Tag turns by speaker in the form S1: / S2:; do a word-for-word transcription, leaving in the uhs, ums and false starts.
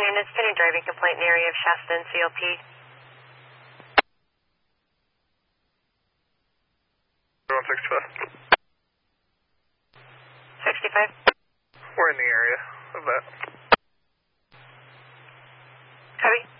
S1: units, pending driving complaint in the area of Shasta and C L P.
S2: one sixty-five.
S1: sixty-five.
S2: We're in the area of that.
S1: Copy.